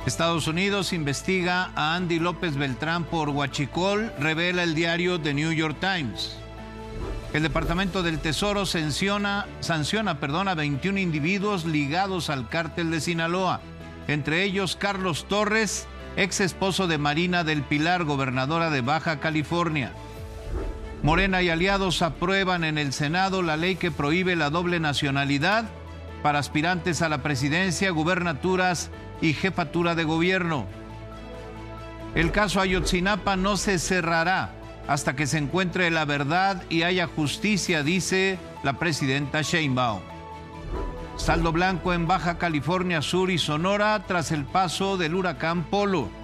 Estados Unidos investiga a Andy López Beltrán por huachicol, revela el diario The New York Times. El Departamento del Tesoro sanciona a 21 individuos ligados al cártel de Sinaloa, entre ellos Carlos Torres, ex esposo de Marina del Pilar, gobernadora de Baja California. Morena y aliados aprueban en el Senado la ley que prohíbe la doble nacionalidad para aspirantes a la presidencia, gubernaturas y jefatura de gobierno. El caso Ayotzinapa no se cerrará hasta que se encuentre la verdad y haya justicia, dice la presidenta Sheinbaum. Saldo blanco en Baja California Sur y Sonora tras el paso del huracán Polo.